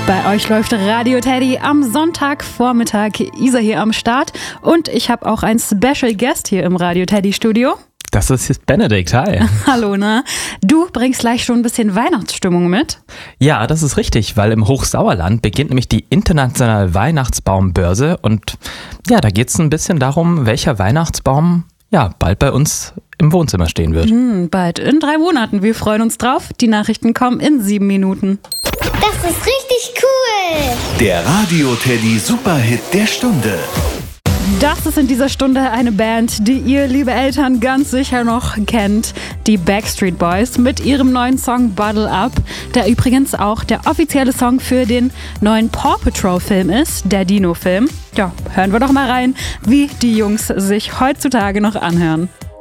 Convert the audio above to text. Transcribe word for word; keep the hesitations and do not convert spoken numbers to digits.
Bei euch läuft Radio Teddy am Sonntagvormittag. Isa hier am Start und ich habe auch einen Special Guest hier im Radio Teddy Studio. Das ist jetzt Benedikt, hi. Hallo, ne? Du bringst gleich schon ein bisschen Weihnachtsstimmung mit. Ja, das ist richtig, weil im Hochsauerland beginnt nämlich die internationale Weihnachtsbaumbörse und ja, da geht es ein bisschen darum, welcher Weihnachtsbaum ja bald bei uns im Wohnzimmer stehen wird. Hm, bald in drei Monaten. Wir freuen uns drauf. Die Nachrichten kommen in sieben Minuten. Das ist richtig cool. Der Radio Teddy Superhit der Stunde. Das ist in dieser Stunde eine Band, die ihr, liebe Eltern, ganz sicher noch kennt. Die Backstreet Boys mit ihrem neuen Song Bottle Up, der übrigens auch der offizielle Song für den neuen Paw Patrol Film ist, der Dino-Film. Ja, hören wir doch mal rein, wie die Jungs sich heutzutage noch anhören.